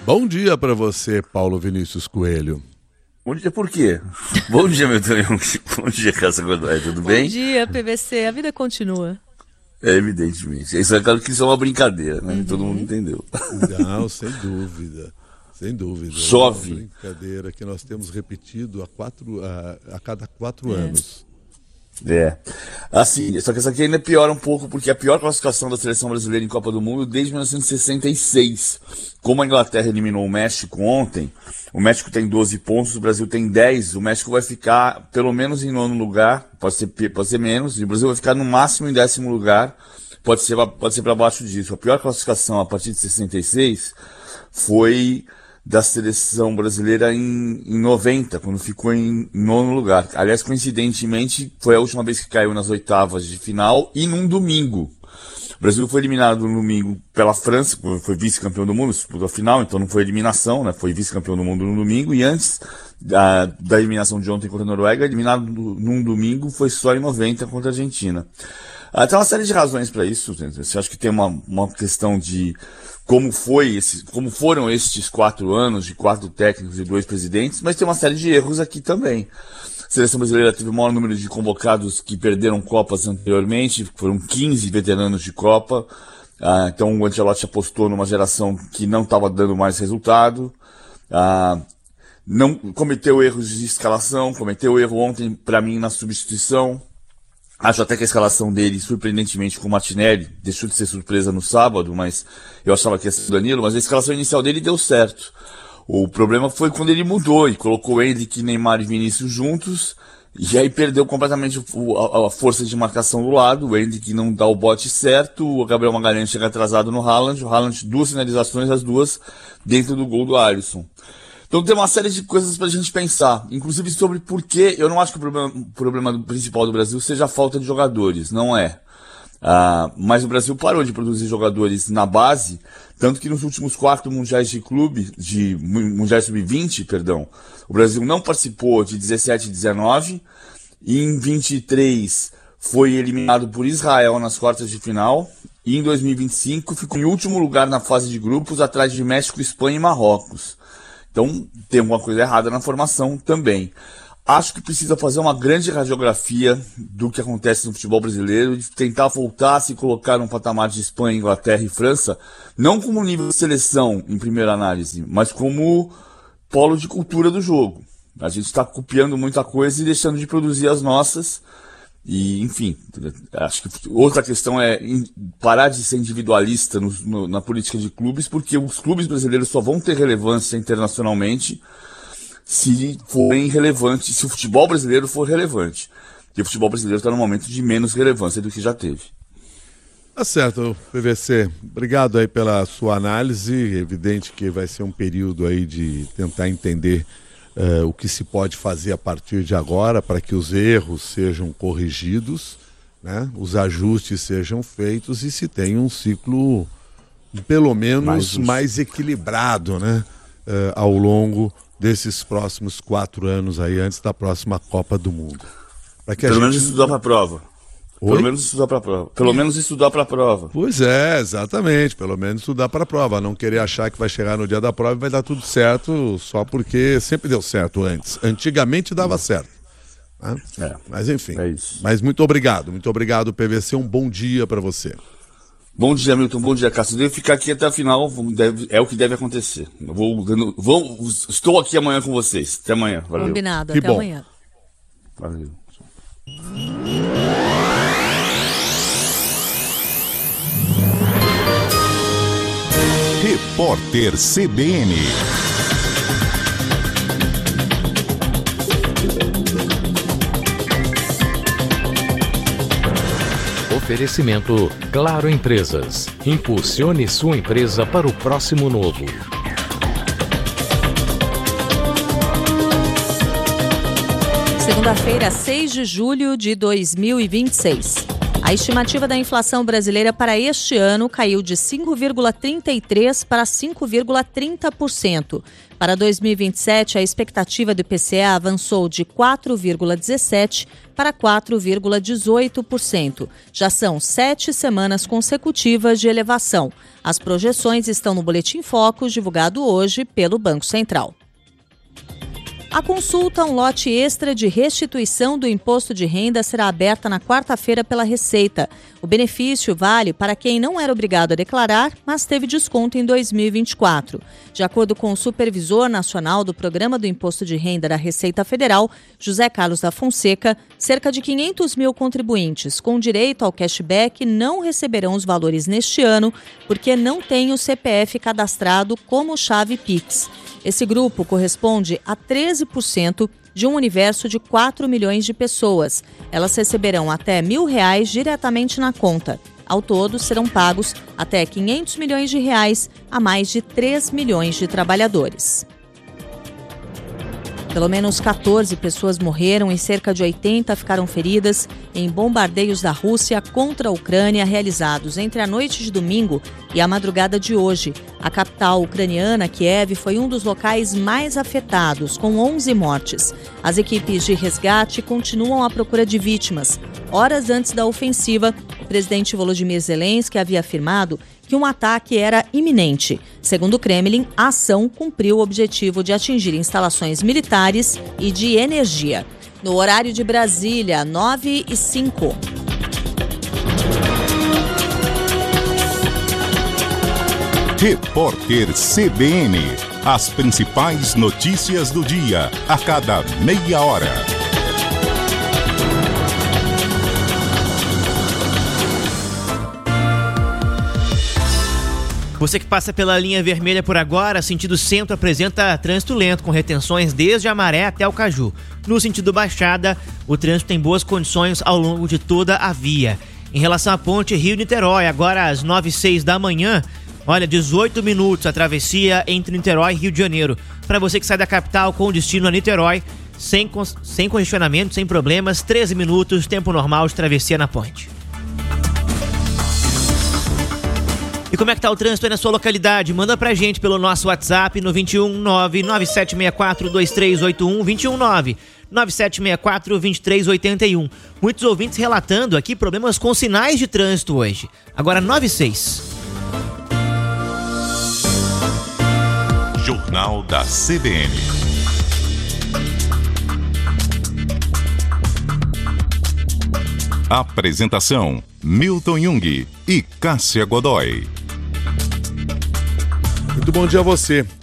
Bom dia para você, Paulo Vinícius Coelho. Bom dia por quê? Bom dia, meu Deus. Bom dia, Cássio Godoy, tudo bem? Bom dia, PVC. A vida continua. Evidentemente. Isso é claro que isso é uma brincadeira, né? Todo mundo entendeu. Não, sem dúvida. Sem dúvida. Chove. É uma brincadeira que nós temos repetido a cada 4 anos. Assim, só que essa aqui ainda piora um pouco, porque é a pior classificação da seleção brasileira em Copa do Mundo desde 1966. Como a Inglaterra eliminou o México ontem, o México tem 12 pontos, o Brasil tem 10, o México vai ficar pelo menos em 9º lugar, pode ser menos, e o Brasil vai ficar no máximo em 10º lugar, pode ser para baixo disso. A pior classificação a partir de 66 foi da seleção brasileira em 90, quando ficou em 9º lugar. Aliás, coincidentemente, foi a última vez que caiu nas oitavas de final e num domingo. O Brasil foi eliminado no domingo pela França, foi vice-campeão do mundo, disputou a final, então não foi eliminação, né? Foi vice-campeão do mundo no domingo, e antes da eliminação de ontem contra a Noruega, eliminado num domingo, foi só em 90 contra a Argentina. Tem uma série de razões para isso, gente. Eu acho que tem uma questão de como foram estes 4 anos de 4 técnicos e 2 presidentes, mas tem uma série de erros aqui também. A seleção brasileira teve o maior número de convocados que perderam Copas anteriormente, foram 15 veteranos de Copa, então o Ancelotti apostou numa geração que não estava dando mais resultado, não cometeu erros de escalação, cometeu erro ontem para mim na substituição. Acho até que a escalação dele, surpreendentemente, com o Martinelli, deixou de ser surpresa no sábado, mas eu achava que ia ser o Danilo, mas a escalação inicial dele deu certo. O problema foi quando ele mudou e colocou Endrick, Neymar e Vinícius juntos, e aí perdeu completamente a força de marcação do lado. O Endrick não dá o bote certo, o Gabriel Magalhães chega atrasado no Haaland, o Haaland 2 finalizações, as 2 dentro do gol do Alisson. Então tem uma série de coisas pra gente pensar, inclusive sobre por que eu não acho que o problema principal do Brasil seja a falta de jogadores, não é. Mas o Brasil parou de produzir jogadores na base, tanto que nos últimos 4 mundiais mundiais sub-20, o Brasil não participou de 17 e 19, e em 23 foi eliminado por Israel nas quartas de final, e em 2025 ficou em último lugar na fase de grupos, atrás de México, Espanha e Marrocos. Então, tem alguma coisa errada na formação também. Acho que precisa fazer uma grande radiografia do que acontece no futebol brasileiro e tentar voltar a se colocar num patamar de Espanha, Inglaterra e França, não como nível de seleção em primeira análise, mas como polo de cultura do jogo. A gente está copiando muita coisa e deixando de produzir as nossas. E, enfim, acho que outra questão é parar de ser individualista na política de clubes, porque os clubes brasileiros só vão ter relevância internacionalmente se forem relevantes, se o futebol brasileiro for relevante. E o futebol brasileiro está num momento de menos relevância do que já teve. Tá certo, PVC. Obrigado aí pela sua análise. Evidente que vai ser um período aí de tentar entender o que se pode fazer a partir de agora para que os erros sejam corrigidos, né? Os ajustes sejam feitos e se tenha um ciclo pelo menos mais equilibrado, né? Ao longo desses próximos 4 anos aí, antes da próxima Copa do Mundo. Pelo menos estudar para a prova. Pelo menos estudar para a prova. Pelo menos estudar para a prova. Pois é, exatamente. Pelo menos estudar para a prova. Não querer achar que vai chegar no dia da prova e vai dar tudo certo só porque sempre deu certo antes. Antigamente dava certo. Né? Mas enfim. É isso. Mas muito obrigado. Muito obrigado, PVC. Um bom dia para você. Bom dia, Milton. Bom dia, Cássio. Devo ficar aqui até a final. É o que deve acontecer. Estou aqui amanhã com vocês. Até amanhã. Valeu. Combinado. Que até bom. Amanhã. Valeu. Repórter CBN. Oferecimento Claro Empresas. Impulsione sua empresa para o próximo novo. Segunda-feira, 6 de julho de 2026. A estimativa da inflação brasileira para este ano caiu de 5,33% para 5,30%. Para 2027, a expectativa do IPCA avançou de 4,17% para 4,18%. Já são 7 semanas consecutivas de elevação. As projeções estão no Boletim Focus, divulgado hoje pelo Banco Central. A consulta a um lote extra de restituição do imposto de renda será aberta na quarta-feira pela Receita. O benefício vale para quem não era obrigado a declarar, mas teve desconto em 2024. De acordo com o supervisor nacional do Programa do Imposto de Renda da Receita Federal, José Carlos da Fonseca, cerca de 500 mil contribuintes com direito ao cashback não receberão os valores neste ano porque não têm o CPF cadastrado como chave Pix. Esse grupo corresponde a 13% de um universo de 4 milhões de pessoas. Elas receberão até R$1.000 diretamente na conta. Ao todo, serão pagos até R$500 milhões a mais de 3 milhões de trabalhadores. Pelo menos 14 pessoas morreram e cerca de 80 ficaram feridas em bombardeios da Rússia contra a Ucrânia realizados entre a noite de domingo e a madrugada de hoje. A capital ucraniana, Kiev, foi um dos locais mais afetados, com 11 mortes. As equipes de resgate continuam à procura de vítimas. Horas antes da ofensiva, o presidente Volodymyr Zelensky havia afirmado que um ataque era iminente. Segundo o Kremlin, a ação cumpriu o objetivo de atingir instalações militares e de energia. No horário de Brasília, 9h05. Repórter CBN. As principais notícias do dia, a cada meia hora. Você que passa pela linha vermelha por agora, sentido centro apresenta trânsito lento, com retenções desde a Maré até o Caju. No sentido baixada, o trânsito tem boas condições ao longo de toda a via. Em relação à ponte Rio-Niterói, agora às 9h06 da manhã, olha, 18 minutos a travessia entre Niterói e Rio de Janeiro. Para você que sai da capital com destino a Niterói, sem congestionamento, sem problemas, 13 minutos, tempo normal de travessia na ponte. E como é que tá o trânsito aí na sua localidade? Manda pra gente pelo nosso WhatsApp no 21997642381, 21997642381. Muitos ouvintes relatando aqui problemas com sinais de trânsito hoje. Agora 9h06. Jornal da CBN. Apresentação: Milton Jung e Cássia Godoy. Muito bom dia a você.